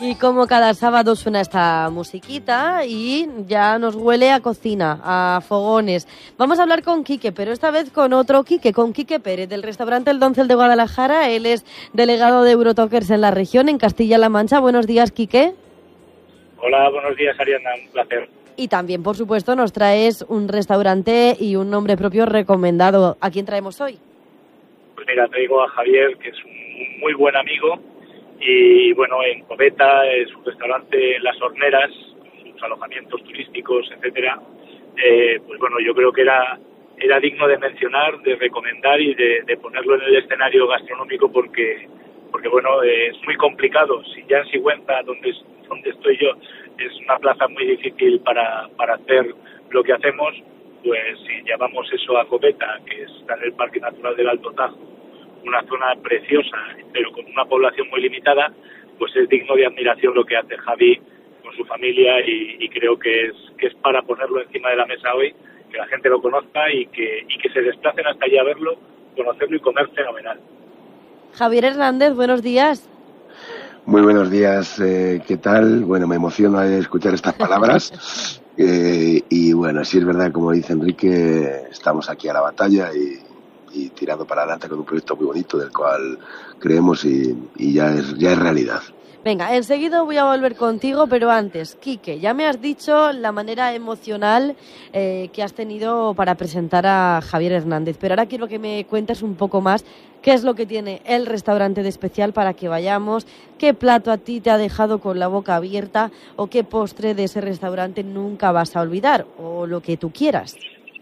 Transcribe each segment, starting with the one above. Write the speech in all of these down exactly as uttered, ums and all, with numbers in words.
Y como cada sábado suena esta musiquita y ya nos huele a cocina, a fogones. Vamos a hablar con Quique, pero esta vez con otro Quique, con Quique Pérez, del restaurante El Doncel de Guadalajara. Él es delegado de Eurotalkers en la región, en Castilla-La Mancha. Buenos días, Quique. Hola, buenos días, Ariana, un placer. Y también, por supuesto, nos traes un restaurante y un nombre propio recomendado. ¿A quién traemos hoy? Pues mira, traigo a Javier, que es un muy buen amigo, y bueno, en Coveta es un restaurante en Las Horneras, con sus alojamientos turísticos, etcétera. Eh, pues bueno, yo creo que era era digno de mencionar, de recomendar y de, de ponerlo en el escenario gastronómico porque porque bueno, eh, es muy complicado. Si ya en Sigüenza, donde donde estoy yo, es una plaza muy difícil para para hacer lo que hacemos, pues si llevamos eso a Coveta, que está en el Parque Natural del Alto Tajo, una zona preciosa, pero con una población muy limitada, pues es digno de admiración lo que hace Javi con su familia y, y creo que es que es para ponerlo encima de la mesa hoy, que la gente lo conozca y que y que se desplacen hasta allá a verlo, conocerlo y comer fenomenal. Javier Hernández, buenos días. Muy buenos días, eh, ¿qué tal? Bueno, me emociona escuchar estas palabras eh, y bueno, sí es verdad, como dice Enrique, estamos aquí a la batalla y y tirando para adelante con un proyecto muy bonito del cual creemos y, y ya es ya es realidad. Venga, enseguida voy a volver contigo, pero antes, Quique, ya me has dicho la manera emocional eh, que has tenido para presentar a Javier Hernández, pero ahora quiero que me cuentes un poco más qué es lo que tiene el restaurante de especial para que vayamos, qué plato a ti te ha dejado con la boca abierta o qué postre de ese restaurante nunca vas a olvidar, o lo que tú quieras.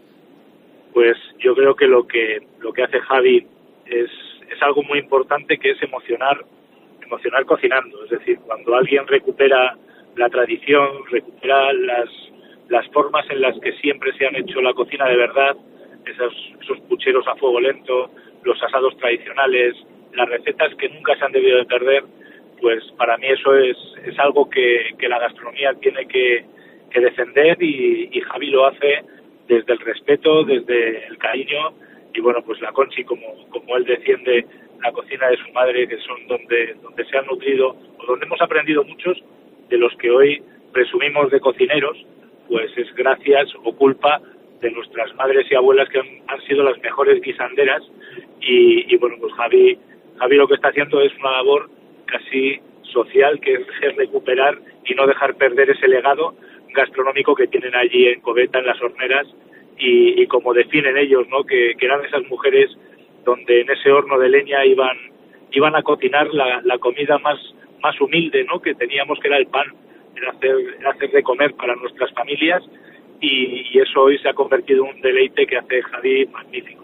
Pues yo creo que lo que lo que hace Javi es es algo muy importante, que es emocionar emocionar cocinando. Es decir, cuando alguien recupera la tradición, recupera las las formas en las que siempre se han hecho la cocina de verdad, esos esos pucheros a fuego lento, los asados tradicionales, las recetas que nunca se han debido de perder, pues para mí eso es es algo que, que la gastronomía tiene que, que defender y, y Javi lo hace desde el respeto, desde el cariño y bueno, pues la Conchi, como como él defiende la cocina de su madre, que son donde donde se han nutrido o donde hemos aprendido muchos de los que hoy presumimos de cocineros, pues es gracias o culpa de nuestras madres y abuelas que han, han sido las mejores guisanderas y, y bueno, pues Javi Javi lo que está haciendo es una labor casi social, que es recuperar y no dejar perder ese legado gastronómico que tienen allí en Coveta, en Las Horneras, y, y como definen ellos, ¿no? Que, que eran esas mujeres donde en ese horno de leña iban iban a cocinar la, la comida más más humilde, ¿no? Que teníamos, que era el pan, era hacer, era hacer de comer para nuestras familias y, y eso hoy se ha convertido en un deleite que hace Javi magnífico.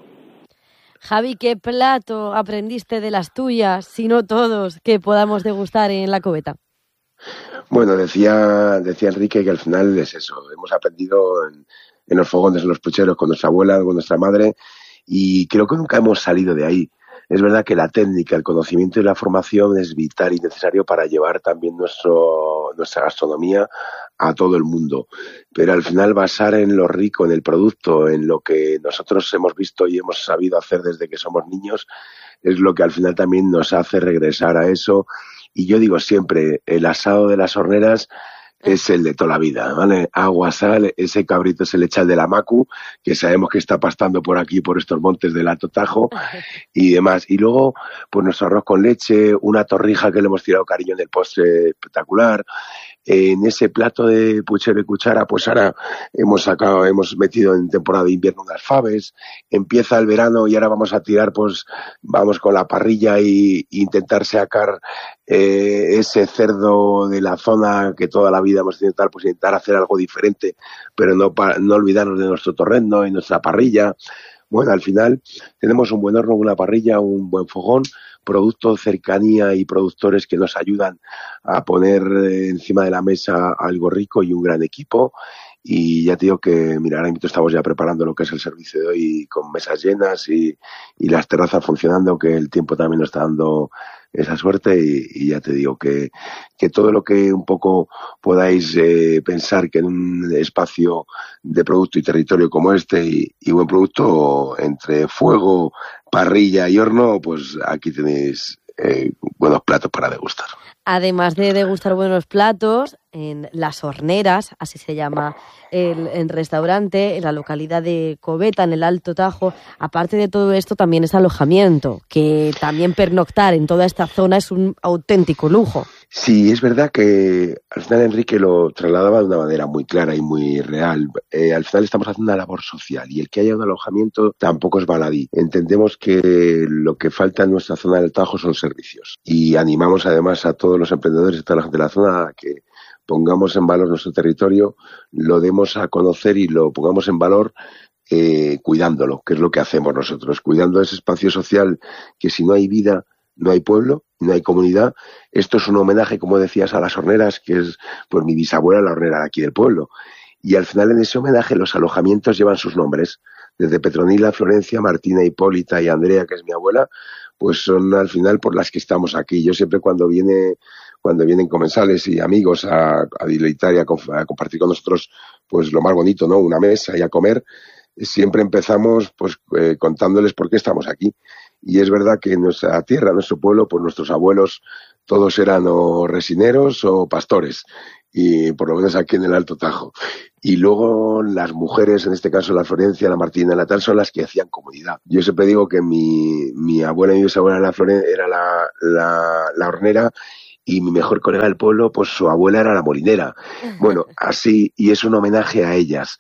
Javi, ¿qué plato aprendiste de las tuyas, si no todos, que podamos degustar en la Coveta? Bueno, decía decía Enrique que al final es eso, hemos aprendido en, en los fogones, en los pucheros, con nuestra abuela, con nuestra madre, y creo que nunca hemos salido de ahí. Es verdad que la técnica, el conocimiento y la formación es vital y necesario para llevar también nuestro nuestra gastronomía a todo el mundo, pero al final basar en lo rico, en el producto, en lo que nosotros hemos visto y hemos sabido hacer desde que somos niños, es lo que al final también nos hace regresar a eso. Y yo digo siempre, el asado de Las Horneras es el de toda la vida, ¿vale? Agua, sal, ese cabrito se le echa el de la Macu, que sabemos que está pastando por aquí, por estos montes del Alto Tajo y demás. Y luego, pues nuestro arroz con leche, una torrija que le hemos tirado cariño en el postre espectacular. En ese plato de puchero y cuchara, pues ahora hemos sacado, hemos metido en temporada de invierno unas faves, empieza el verano y ahora vamos a tirar, pues vamos con la parrilla y, y intentar sacar eh, ese cerdo de la zona que toda la vida hemos intentado, pues intentar hacer algo diferente, pero no, pa, no olvidarnos de nuestro torrendo y nuestra parrilla. Bueno, al final tenemos un buen horno, una parrilla, un buen fogón, producto, cercanía y productores que nos ayudan a poner encima de la mesa algo rico y un gran equipo. Y ya te digo que, mira, ahora mismo estamos ya preparando lo que es el servicio de hoy con mesas llenas y, y las terrazas funcionando, que el tiempo también nos está dando esa suerte y, y ya te digo que, que todo lo que un poco podáis eh, pensar que en un espacio de producto y territorio como este y, y buen producto, entre fuego, parrilla y horno, pues aquí tenéis eh, buenos platos para degustar. Además de degustar buenos platos, en Las Horneras, así se llama el, el restaurante, en la localidad de Coveta, en el Alto Tajo, aparte de todo esto también es alojamiento, que también pernoctar en toda esta zona es un auténtico lujo. Sí, es verdad que al final Enrique lo trasladaba de una manera muy clara y muy real. Eh, al final estamos haciendo una labor social y el que haya un alojamiento tampoco es baladí. Entendemos que lo que falta en nuestra zona del Tajo son servicios y animamos además a todos los emprendedores y toda la gente de la zona a que pongamos en valor nuestro territorio, lo demos a conocer y lo pongamos en valor eh, cuidándolo, que es lo que hacemos nosotros, cuidando ese espacio social que si no hay vida, no hay pueblo, no hay comunidad. Esto es un homenaje, como decías, a Las Horneras, que es pues mi bisabuela, la hornera de aquí del pueblo. Y al final en ese homenaje los alojamientos llevan sus nombres. Desde Petronila, Florencia, Martina, Hipólita y Andrea, que es mi abuela, pues son al final por las que estamos aquí. Yo siempre cuando viene, cuando vienen comensales y amigos a, a deleitar y a, a compartir con nosotros, pues lo más bonito, ¿no? Una mesa y a comer, siempre empezamos pues eh, contándoles por qué estamos aquí. Y es verdad que en nuestra tierra, nuestro pueblo, pues nuestros abuelos todos eran o resineros o pastores, y por lo menos aquí en el Alto Tajo. Y luego las mujeres, en este caso la Florencia, la Martina, la tal, son las que hacían comunidad. Yo siempre digo que mi, mi abuela y mi bisabuela la Florencia era la, la, la hornera, y mi mejor colega del pueblo, pues su abuela era la molinera. Bueno, así, y es un homenaje a ellas,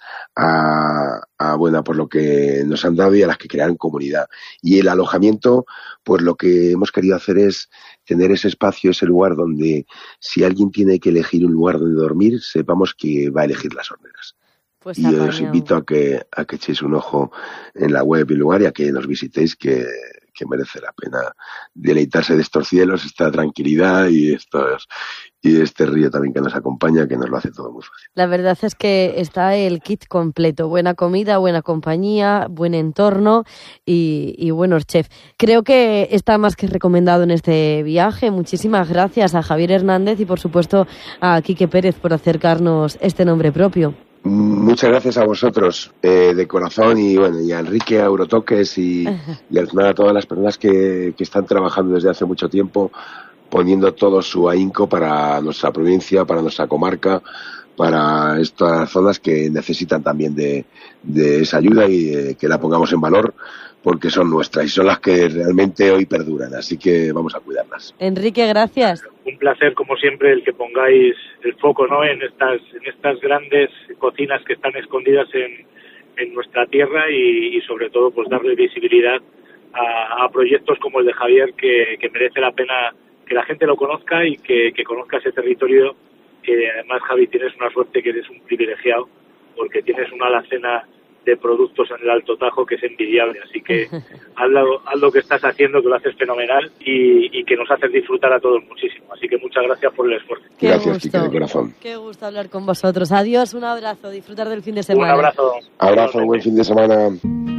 a, a bueno, por lo que nos han dado y a las que crearon comunidad. Y el alojamiento, pues lo que hemos querido hacer es tener ese espacio, ese lugar donde si alguien tiene que elegir un lugar donde dormir, sepamos que va a elegir Las Horneras. Pues y os invito a que, a que echéis un ojo en la web y lugar y a que nos visitéis, que que merece la pena deleitarse de estos cielos, esta tranquilidad y estos y este río también que nos acompaña, que nos lo hace todo muy fácil. La verdad es que está el kit completo, buena comida, buena compañía, buen entorno y, y buenos chefs. Creo que está más que recomendado en este viaje. Muchísimas gracias a Javier Hernández y por supuesto a Quique Pérez por acercarnos este nombre propio. Muchas gracias a vosotros, eh, de corazón, y bueno, y a Enrique, a Eurotoques y, y al final a todas las personas que, que están trabajando desde hace mucho tiempo, poniendo todo su ahínco para nuestra provincia, para nuestra comarca, para estas zonas que necesitan también de, de esa ayuda y de que la pongamos en valor, porque son nuestras y son las que realmente hoy perduran, así que vamos a cuidarlas. Enrique, gracias. Un placer, como siempre, el que pongáis el foco, ¿no?, en estas en estas grandes cocinas que están escondidas en, en nuestra tierra y, y sobre todo pues darle visibilidad a, a proyectos como el de Javier, que, que merece la pena que la gente lo conozca y que, que conozca ese territorio, que además, Javi, tienes una suerte, que eres un privilegiado porque tienes una alacena de productos en el Alto Tajo que es envidiable, así que haz lo, haz lo que estás haciendo, que lo haces fenomenal y, y que nos haces disfrutar a todos muchísimo, así que muchas gracias por el esfuerzo. Qué gracias, gusto, Quique, de corazón. Qué gusto hablar con vosotros. Adiós, un abrazo, disfrutar del fin de semana. Un abrazo. Abrazo, buen fin de semana.